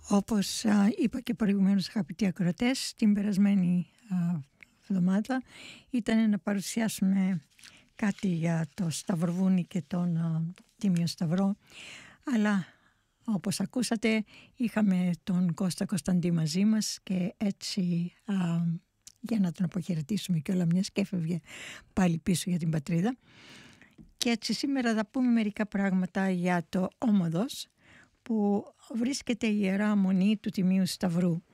Όπως είπα και προηγουμένως, αγαπητοί ακροατές, την περασμένη εβδομάδα ήταν να παρουσιάσουμε κάτι για το Σταυροβούνι και τον Τίμιο Σταυρό, αλλά όπως ακούσατε είχαμε τον Κώστα Κωνσταντή μαζί μας και έτσι για να τον αποχαιρετήσουμε και όλα, μιας και έφευγε πάλι πίσω για την πατρίδα. Και έτσι σήμερα θα πούμε μερικά πράγματα για το Όμοδος, που βρίσκεται η Ιερά Μονή του Τιμίου Σταυρού.